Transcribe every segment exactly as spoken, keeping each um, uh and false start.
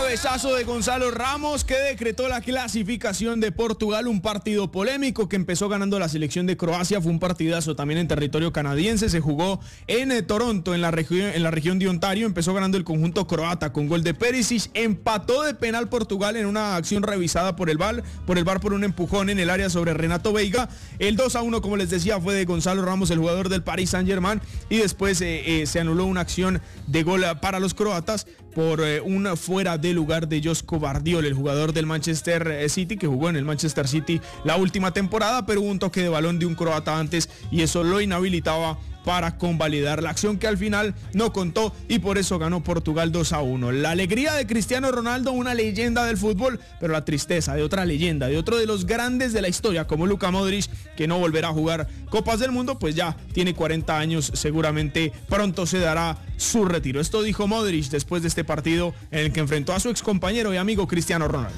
cabezazo de Gonzalo Ramos que decretó la clasificación de Portugal, un partido polémico que empezó ganando la selección de Croacia, fue un partidazo también en territorio canadiense, se jugó en eh, Toronto, en la, región, en la región de Ontario, empezó ganando el conjunto croata con gol de Perisic, empató de penal Portugal en una acción revisada por el V A R, por el V A R por un empujón en el área sobre Renato Veiga, el dos a uno como les decía fue de Gonzalo Ramos, el jugador del Paris Saint-Germain, y después eh, eh, se anuló una acción de gol para los croatas por eh, una fuera de lugar de Josko Vardiol, el jugador del Manchester City, que jugó en el Manchester City la última temporada, pero hubo un toque de balón de un croata antes y eso lo inhabilitaba para convalidar la acción que al final no contó y por eso ganó Portugal dos a uno. La alegría de Cristiano Ronaldo, una leyenda del fútbol, pero la tristeza de otra leyenda, de otro de los grandes de la historia como Luka Modric, que no volverá a jugar Copas del Mundo, pues ya tiene cuarenta años, seguramente pronto se dará su retiro. Esto dijo Modric después de este partido en el que enfrentó a su excompañero y amigo Cristiano Ronaldo.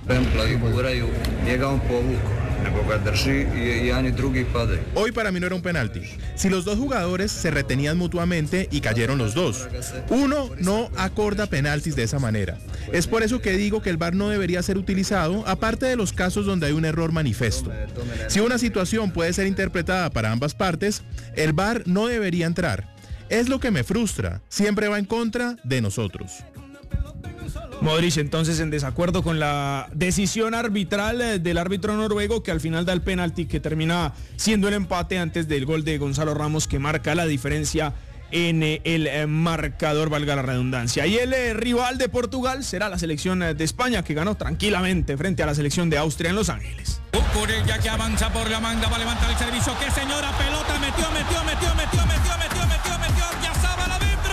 Hoy para mí no era un penalti. Si los dos jugadores se retenían mutuamente y cayeron los dos. Uno no acorda penaltis de esa manera. Es por eso que digo que el V A R no debería ser utilizado, aparte de los casos donde hay un error manifiesto. Si una situación puede ser interpretada para ambas partes, el V A R no debería entrar. Es lo que me frustra. Siempre va en contra de nosotros. Modric entonces en desacuerdo con la decisión arbitral del árbitro noruego que al final da el penalti que termina siendo el empate antes del gol de Gonzalo Ramos que marca la diferencia en el marcador, valga la redundancia. Y el eh, rival de Portugal será la selección de España que ganó tranquilamente frente a la selección de Austria en Los Ángeles. Cucurella que avanza por la manga, va a levantar el servicio, qué señora pelota, metió, metió, metió, metió, metió, metió, metió, metió, ya sábala adentro.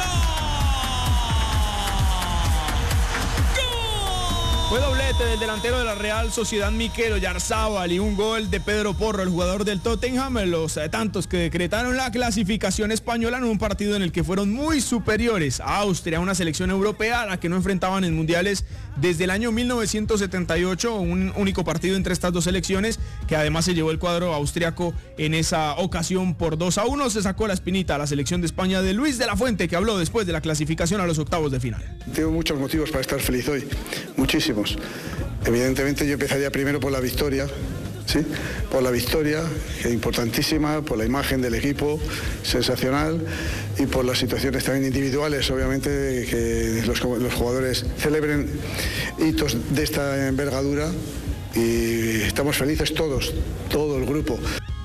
Fue doblete del delantero de la Real Sociedad, Mikel Oyarzábal, y un gol de Pedro Porro, el jugador del Tottenham, los eh, tantos que decretaron la clasificación española en un partido en el que fueron muy superiores a Austria, una selección europea a la que no enfrentaban en mundiales desde el año mil novecientos setenta y ocho, un único partido entre estas dos selecciones, que además se llevó el cuadro austriaco en esa ocasión por dos a uno, se sacó la espinita a la selección de España de Luis de la Fuente, que habló después de la clasificación a los octavos de final. Tengo muchos motivos para estar feliz hoy, muchísimos. Evidentemente yo empezaría primero por la victoria, ¿sí? Por la victoria, que es importantísima, por la imagen del equipo, sensacional, y por las situaciones también individuales, obviamente, que los, los jugadores celebren hitos de esta envergadura y estamos felices todos, todo el grupo.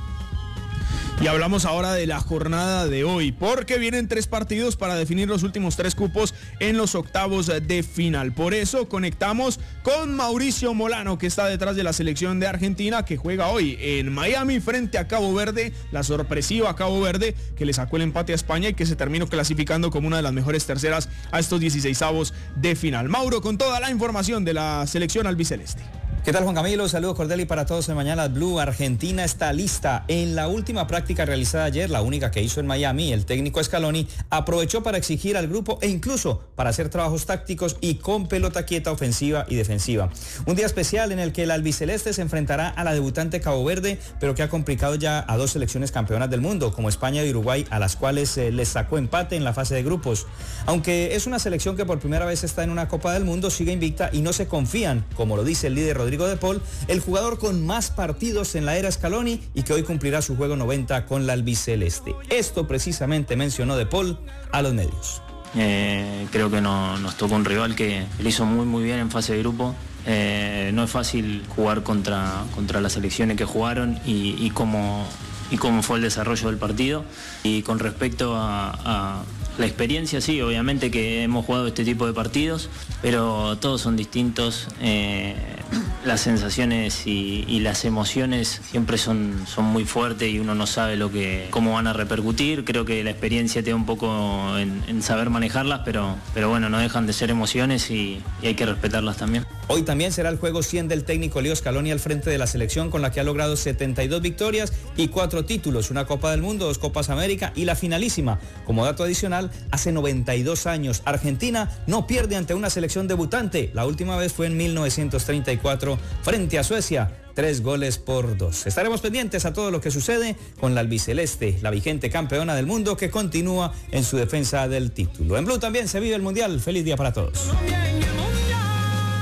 Y hablamos ahora de la jornada de hoy, porque vienen tres partidos para definir los últimos tres cupos en los octavos de final. Por eso conectamos con Mauricio Molano, que está detrás de la selección de Argentina, que juega hoy en Miami frente a Cabo Verde, la sorpresiva Cabo Verde, que le sacó el empate a España y que se terminó clasificando como una de las mejores terceras a estos dieciseisavos de final. Mauro, con toda la información de la selección albiceleste. ¿Qué tal, Juan Camilo? Saludos cordiales para todos en Mañana Blue. Argentina está lista. En la última práctica realizada ayer, la única que hizo en Miami, el técnico Scaloni aprovechó para exigir al grupo e incluso para hacer trabajos tácticos y con pelota quieta ofensiva y defensiva. Un día especial en el que el albiceleste se enfrentará a la debutante Cabo Verde, pero que ha complicado ya a dos selecciones campeonas del mundo, como España y Uruguay, a las cuales eh, les sacó empate en la fase de grupos. Aunque es una selección que por primera vez está en una Copa del Mundo, sigue invicta y no se confían, como lo dice el líder Rodrigo de Paul, el jugador con más partidos en la era Scaloni y que hoy cumplirá su juego noventa con la albiceleste. Esto precisamente mencionó de Paul a los medios. Eh, creo que no, nos tocó un rival que lo hizo muy muy bien en fase de grupo. Eh, no es fácil jugar contra, contra las selecciones que jugaron y, y, cómo, y cómo fue el desarrollo del partido. Y con respecto a, a la experiencia, sí, obviamente que hemos jugado este tipo de partidos, pero todos son distintos. Eh, las sensaciones y, y las emociones siempre son, son muy fuertes y uno no sabe lo que, cómo van a repercutir. Creo que la experiencia te da un poco en, en saber manejarlas, pero, pero bueno, no dejan de ser emociones y, y hay que respetarlas también. Hoy también será el juego cien del técnico Leo Scaloni al frente de la selección, con la que ha logrado setenta y dos victorias y cuatro títulos, una Copa del Mundo, dos Copas América y la finalísima. Como dato adicional, hace noventa y dos años Argentina no pierde ante una selección debutante. La última vez fue en mil novecientos treinta y cuatro frente a Suecia. Tres goles por dos. Estaremos pendientes a todo lo que sucede con la albiceleste, la vigente campeona del mundo, que continúa en su defensa del título. En Blue también se vive el Mundial. Feliz día para todos.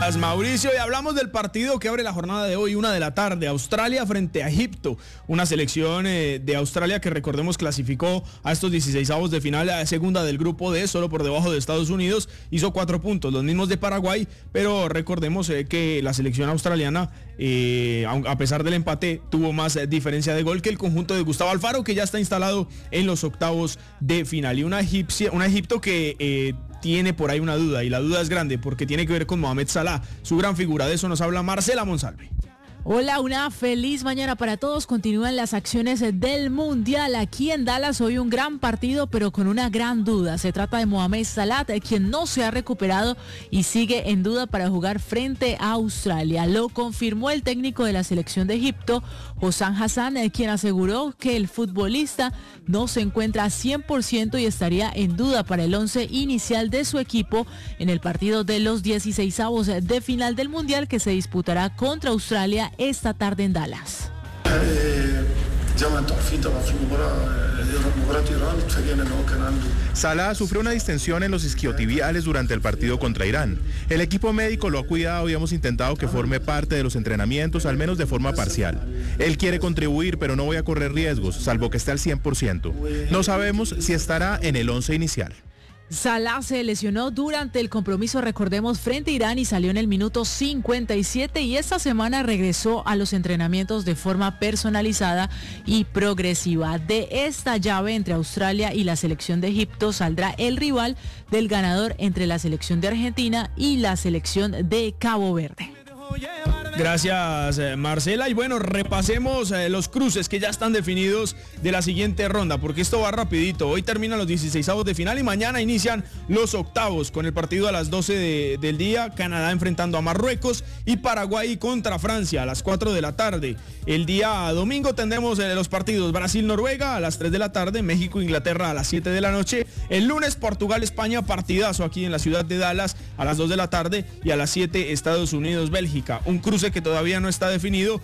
Gracias, Mauricio. Y hablamos del partido que abre la jornada de hoy, una de la tarde. Australia frente a Egipto. Una selección eh, de Australia que, recordemos, clasificó a estos dieciseisavos de final, a segunda del grupo D, solo por debajo de Estados Unidos. Hizo cuatro puntos, los mismos de Paraguay, pero recordemos eh, que la selección australiana, eh, a pesar del empate, tuvo más eh, diferencia de gol que el conjunto de Gustavo Alfaro, que ya está instalado en los octavos de final. Y una, egipcia, una Egipto que eh, tiene por ahí una duda, y la duda es grande porque tiene que ver con Mohamed Salah, su gran figura. De eso nos habla Marcela Monsalve. Hola, una feliz mañana para todos. Continúan las acciones del Mundial. Aquí en Dallas hoy un gran partido, pero con una gran duda. Se trata de Mohamed Salah, quien no se ha recuperado y sigue en duda para jugar frente a Australia. Lo confirmó el técnico de la selección de Egipto, Hossam Hassan, quien aseguró que el futbolista no se encuentra a cien por ciento y estaría en duda para el once inicial de su equipo en el partido de los dieciseisavos de final del Mundial, que se disputará contra Australia esta tarde en Dallas. Salah sufrió una distensión en los isquiotibiales durante el partido contra Irán. El equipo médico lo ha cuidado y hemos intentado que forme parte de los entrenamientos, al menos de forma parcial. Él quiere contribuir, pero no voy a correr riesgos, salvo que esté al cien por ciento. No sabemos si estará en el once inicial. Salah se lesionó durante el compromiso, recordemos, frente a Irán, y salió en el minuto cincuenta y siete, y esta semana regresó a los entrenamientos de forma personalizada y progresiva. De esta llave entre Australia y la selección de Egipto saldrá el rival del ganador entre la selección de Argentina y la selección de Cabo Verde. Gracias, Marcela. Y bueno, repasemos eh, los cruces que ya están definidos de la siguiente ronda, porque esto va rapidito. Hoy terminan los dieciseisavos de final y mañana inician los octavos con el partido a las doce de, del día. Canadá enfrentando a Marruecos y Paraguay contra Francia a las cuatro de la tarde. El día domingo tendremos eh, los partidos Brasil-Noruega a las tres de la tarde, México-Inglaterra a las siete de la noche. El lunes Portugal-España, partidazo aquí en la ciudad de Dallas a las dos de la tarde, y a las siete Estados Unidos-Bélgica. Un cruce que todavía no está definido,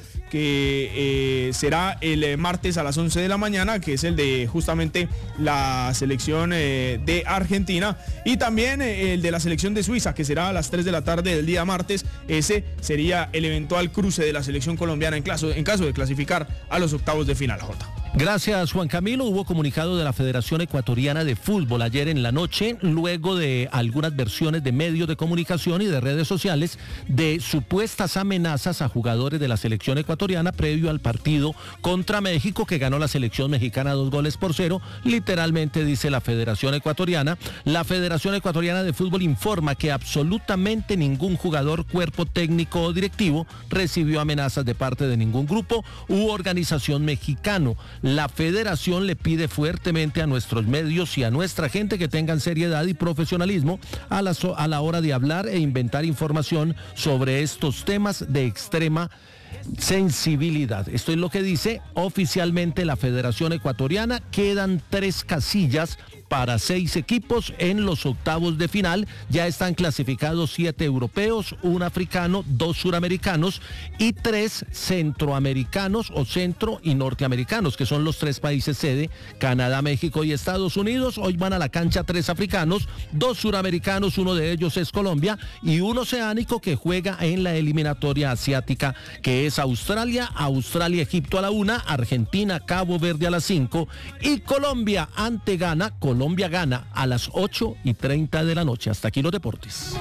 que eh, será el eh, martes a las once de la mañana, que es el de justamente la selección eh, de Argentina, y también eh, el de la selección de Suiza, que será a las tres de la tarde del día martes. Ese sería el eventual cruce de la selección colombiana en caso, en caso de clasificar a los octavos de final, Jota. Gracias, Juan Camilo. Hubo comunicado de la Federación Ecuatoriana de Fútbol ayer en la noche, luego de algunas versiones de medios de comunicación y de redes sociales de supuestas amenazas a jugadores de la selección ecuatoriana previo al partido contra México, que ganó la selección mexicana dos goles por cero. Literalmente dice la Federación Ecuatoriana. La Federación Ecuatoriana de Fútbol informa que absolutamente ningún jugador, cuerpo técnico o directivo recibió amenazas de parte de ningún grupo u organización mexicano. La federación le pide fuertemente a nuestros medios y a nuestra gente que tengan seriedad y profesionalismo a la, a la hora de hablar e inventar información sobre estos temas de extrema sensibilidad. Esto es lo que dice oficialmente la Federación Ecuatoriana. Quedan tres casillas para seis equipos en los octavos de final. Ya están clasificados siete europeos, un africano, dos suramericanos y tres centroamericanos o centro y norteamericanos, que son los tres países sede, Canadá, México y Estados Unidos. Hoy van a la cancha tres africanos, dos suramericanos, uno de ellos es Colombia, y un oceánico que juega en la eliminatoria asiática, que es Australia, Australia, Egipto a la una, Argentina, Cabo Verde a las cinco y Colombia ante Ghana. Colombia gana a las ocho y treinta de la noche. Hasta aquí los deportes.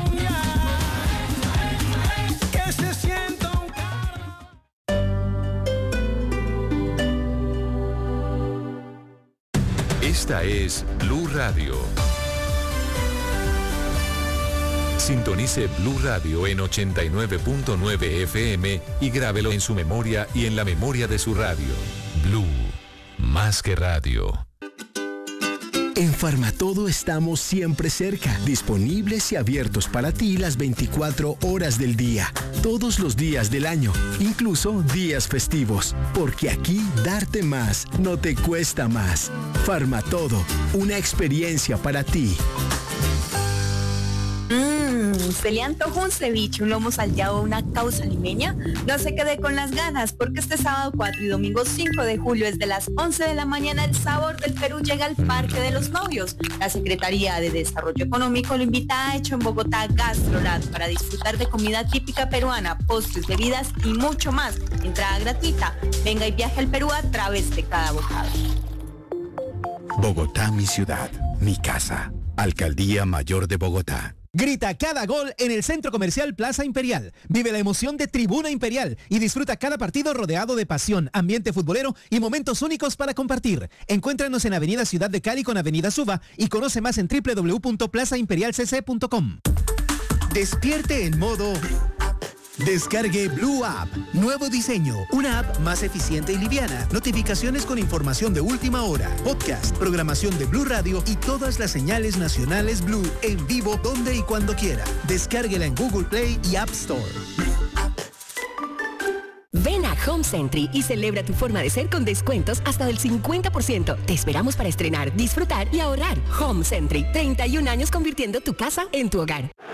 Esta es Blue Radio. Sintonice Blue Radio en ochenta y nueve punto nueve F M y grábelo en su memoria y en la memoria de su radio. Blue, más que radio. En Farmatodo estamos siempre cerca, disponibles y abiertos para ti las veinticuatro horas del día, todos los días del año, incluso días festivos, porque aquí darte más no te cuesta más. Farmatodo, una experiencia para ti. Mmm, ¿Se le antojó un ceviche, un lomo salteado o una causa limeña? No se quede con las ganas, porque este sábado cuatro y domingo cinco de julio desde las once de la mañana el sabor del Perú llega al Parque de los Novios. La Secretaría de Desarrollo Económico lo invita a Hecho en Bogotá Gastroland para disfrutar de comida típica peruana, postres, bebidas y mucho más. Entrada gratuita. Venga y viaje al Perú a través de cada bocado. Bogotá, mi ciudad, mi casa. Alcaldía Mayor de Bogotá. Grita cada gol en el Centro Comercial Plaza Imperial. Vive la emoción de Tribuna Imperial y disfruta cada partido rodeado de pasión, ambiente futbolero y momentos únicos para compartir. Encuéntranos en Avenida Ciudad de Cali con Avenida Suba y conoce más en doble u doble u doble u punto plaza imperial c c punto com. Despierte en modo... Descargue Blue App. Nuevo diseño. Una app más eficiente y liviana. Notificaciones con información de última hora. Podcast, programación de Blue Radio y todas las señales nacionales Blue en vivo donde y cuando quiera. Descárguela en Google Play y App Store. Ven a Home Century y celebra tu forma de ser con descuentos hasta del cincuenta por ciento. Te esperamos para estrenar, disfrutar y ahorrar. Home Century, treinta y un años convirtiendo tu casa en tu hogar.